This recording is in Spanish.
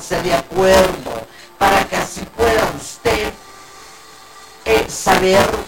ponerse de acuerdo para que así pueda usted saber